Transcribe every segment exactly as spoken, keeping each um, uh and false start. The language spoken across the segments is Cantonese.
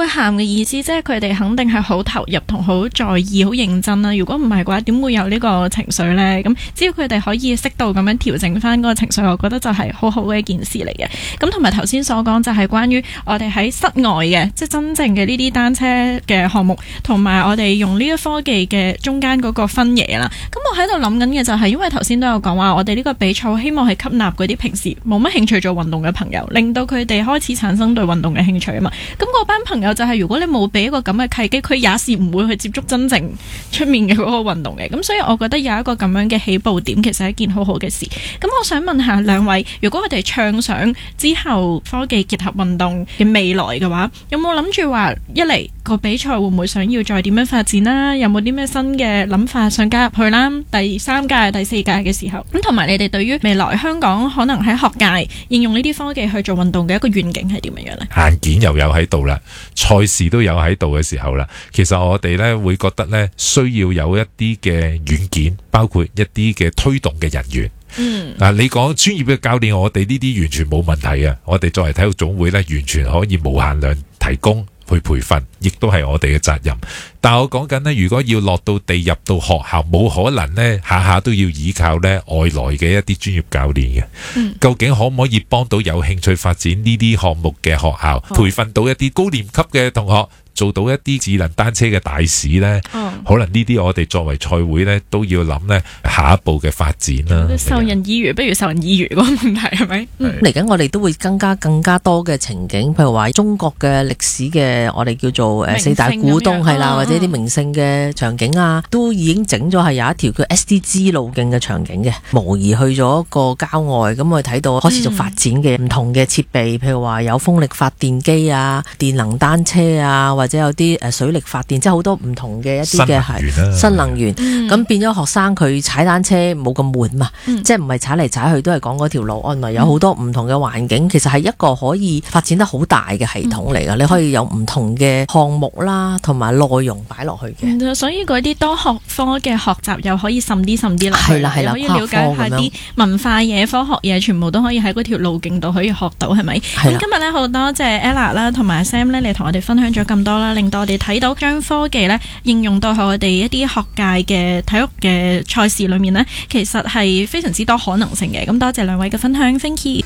喊嘅意思，即係佢哋肯定係好投入同好在意、好認真啦。如果唔係嘅話，點會有呢個情緒呢？咁只要佢哋可以適度咁樣調整翻嗰個情緒，我覺得就係好好嘅一件事嚟嘅。咁同埋頭先所講就係關於我哋喺室外嘅，即係真正嘅呢啲單車嘅項目，同埋我哋用呢一科技嘅中間嗰個分野啦。咁我喺度諗緊嘅就係，因為頭先都有講話，我哋呢個比賽希望係吸納嗰啲平時冇乜興趣做運動嘅朋友，令到佢哋開始產生對運動嘅興趣啊嘛。咁嗰班朋友就係、是、如果你冇俾一個咁嘅契機，佢也是唔會去接觸真正出面嘅嗰個運動嘅。咁所以我覺得有一個咁樣嘅起步點，其實係一件好好嘅事。咁我想問下兩位，如果我哋暢想之後科技結合運動嘅未來嘅話，有冇諗住話一嚟個比賽會唔會想要再點樣發展啦？有冇啲咩新嘅諗法想加入去啦？第三屆、第四屆嘅時候，咁同埋你哋對於未來香港可能喺學界應用呢啲科技去做運動嘅一個願景係點樣樣呢？ 硬件又有喺度啦，賽事都有喺度嘅時候啦，其實我哋呢會覺得呢需要有一啲嘅軟件，包括一啲嘅推動嘅人員。嗯，嗱，你講專業嘅教練，我哋呢啲完全冇問題嘅，我哋作為體育總會呢，完全可以無限量提供去培訓，亦都係我哋嘅責任。但係我講緊呢，如果要落到地入到學校，冇可能呢下下都要依靠呢外來嘅一啲專業教練嘅。嗯，究竟可唔可以幫到有興趣發展呢啲項目嘅學校，培訓到一啲高年級嘅同學，做到一啲智能單車嘅大使呢？哦、可能呢啲我哋作為賽會呢都要諗呢下一步嘅發展啦。 授人以魚不如授人以漁嗰個問題係咪？ 嚟緊、嗯、我哋都會增加更加多嘅情景，譬如話中國嘅歷史嘅我哋叫做誒四大古東係啦，或者啲名勝嘅場景啊，都已經整咗係有一條叫 S D G 路徑嘅場景嘅，模擬去咗一個郊外，咁我哋睇到可持續發展嘅唔同嘅設備，譬如話有風力發電機啊、電能單車啊，或者有啲誒水力發電，即係好多唔同嘅一啲嘅係新能源，咁、嗯、變咗學生佢踩單車冇咁悶嘛，嗯、即係唔係踩嚟踩去都係講嗰條路，原來有好多唔同嘅環境，嗯、其實係一個可以發展得好大嘅系統嚟噶，嗯、你可以有唔同嘅項目啦，同埋內容擺落去嘅、 嗯。所以嗰啲多學科嘅學習又可以滲啲滲啲啦， 係啦係啦， 可以了解下啲文化嘢、科學嘢，全部都可以喺嗰條路徑度可以學到，係咪？咁今日咧好多謝 Ella 啦，同埋 Sam 咧，你同我哋分享咗咁多啦，令到我哋睇到將科技咧應用到我哋一啲學界嘅體育嘅賽事裏面呢，其實係非常之多可能性嘅。咁多謝兩位嘅分享 ，Thank you。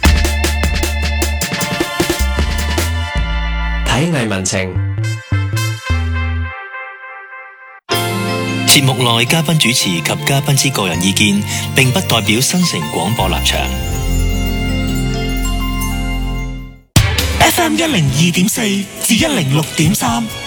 體藝文情節目內嘉賓主持及嘉賓之個人意見，並不代表新城廣播立場。F M 一零二點四至一零六點三。